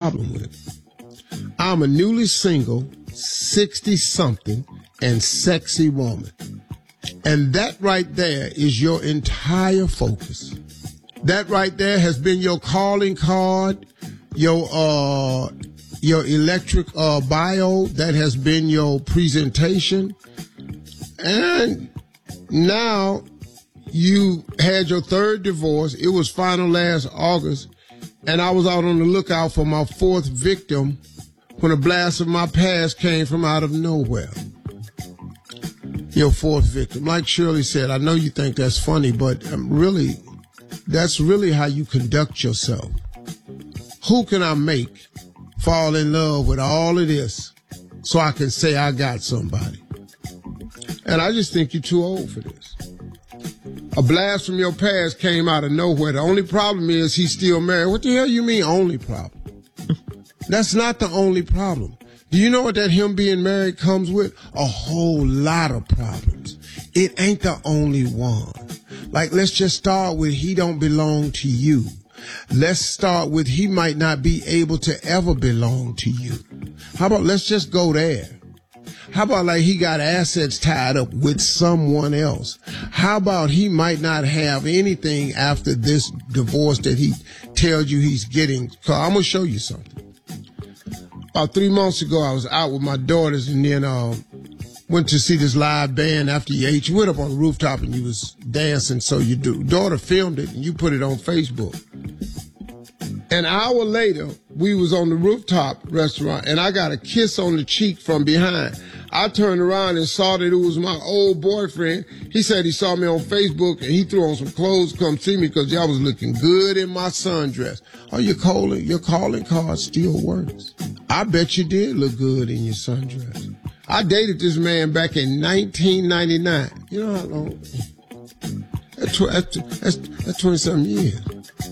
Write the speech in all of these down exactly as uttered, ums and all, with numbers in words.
problem with it. I'm a newly single, sixty-something, and sexy woman. And that right there is your entire focus. That right there has been your calling card, your uh, your electric uh, bio. That has been your presentation. And now you had your third divorce. It was final last August. And I was out on the lookout for my fourth victim when a blast of my past came from out of nowhere. Your fourth victim. Like Shirley said, I know you think that's funny, but um, really, that's really how you conduct yourself. Who can I make fall in love with all of this so I can say I got somebody? And I just think you're too old for this. A blast from your past came out of nowhere. The only problem is he's still married. What the hell you mean only problem? That's not the only problem. Do you know what that him being married comes with? A whole lot of problems. It ain't the only one. Like, let's just start with he don't belong to you. Let's start with he might not be able to ever belong to you. How about let's just go there? How about like he got assets tied up with someone else? How about he might not have anything after this divorce that he tells you he's getting? Cause I'm going to show you something. About three months ago, I was out with my daughters and then uh, went to see this live band after you ate. You went up on the rooftop and you was dancing, so your do- daughter filmed it and you put it on Facebook. An hour later, we was on the rooftop restaurant and I got a kiss on the cheek from behind. I turned around and saw that it was my old boyfriend. He said he saw me on Facebook and he threw on some clothes to come see me because y'all was looking good in my sundress. Oh, your calling, your calling card still works. I bet you did look good in your sundress. I dated this man back in nineteen ninety-nine. You know how long? That's, that's, that's, that's twenty-something years.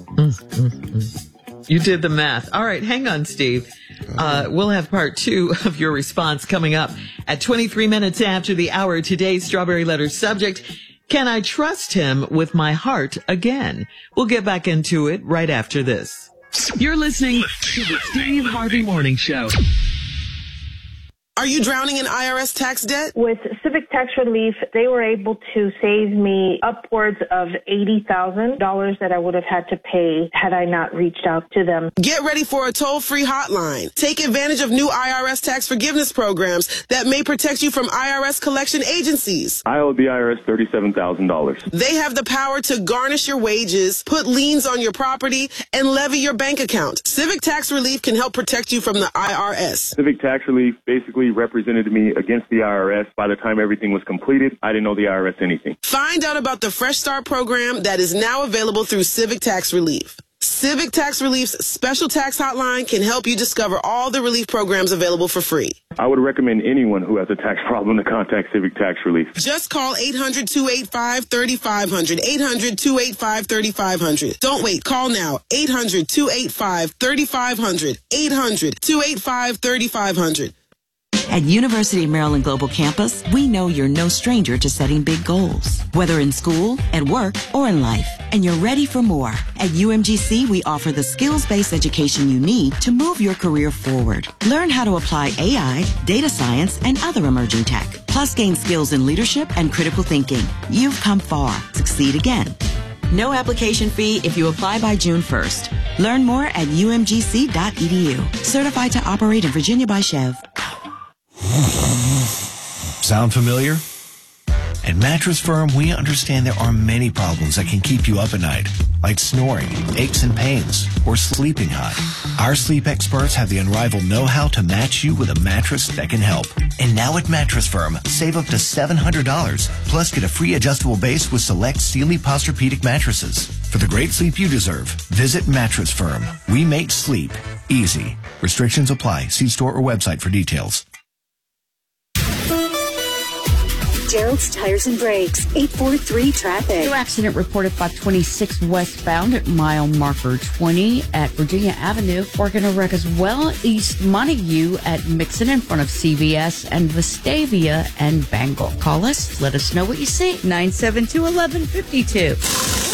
Mm-hmm. You did the math. All right, hang on, Steve. Uh, we'll have part two of your response coming up at twenty-three minutes after the hour. Today's Strawberry Letter subject, can I trust him with my heart again? We'll get back into it right after this. You're listening to the Steve Harvey Morning Show. Are you drowning in I R S tax debt? With Civic Tax Relief, they were able to save me upwards of eighty thousand dollars that I would have had to pay had I not reached out to them. Get ready for a toll-free hotline. Take advantage of new I R S tax forgiveness programs that may protect you from I R S collection agencies. I owe the I R S thirty-seven thousand dollars. They have the power to garnish your wages, put liens on your property, and levy your bank account. Civic Tax Relief can help protect you from the I R S. Civic Tax Relief basically represented me against the I R S. By the time everything was completed, I didn't owe the I R S anything. Find out about the Fresh Start program that is now available through Civic Tax Relief. Civic Tax Relief's special tax hotline can help you discover all the relief programs available for free. I would recommend anyone who has a tax problem to contact Civic Tax Relief. Just call eight hundred, two eight five, three five zero zero, eight hundred, two eight five, three five zero zero. Don't wait. Call now. eight hundred, two eight five, three five zero zero, eight hundred, two eight five, three five zero zero. At University of Maryland Global Campus, we know you're no stranger to setting big goals, whether in school, at work, or in life, and you're ready for more. At U M G C, we offer the skills-based education you need to move your career forward. Learn how to apply A I, data science, and other emerging tech, plus gain skills in leadership and critical thinking. You've come far. Succeed again. No application fee if you apply by June first. Learn more at U M G C dot E D U. Certified to operate in Virginia by Chev. Sound familiar? At Mattress Firm, we understand there are many problems that can keep you up at night, like snoring, aches and pains, or sleeping hot. Our sleep experts have the unrivaled know-how to match you with a mattress that can help. And now at Mattress Firm, save up to seven hundred dollars, plus get a free adjustable base with select Sealy Posturepedic mattresses. For the great sleep you deserve, visit Mattress Firm. We make sleep easy. Restrictions apply. See store or website for details. Gerald's Tires and Brakes, eight four three traffic. New accident reported five twenty-six westbound at mile marker twenty at Virginia Avenue. Working a wreck as well east Montague at Mixon in front of C V S and Vestavia and Bengal. Call us. Let us know what you see. nine seven two, one one five two.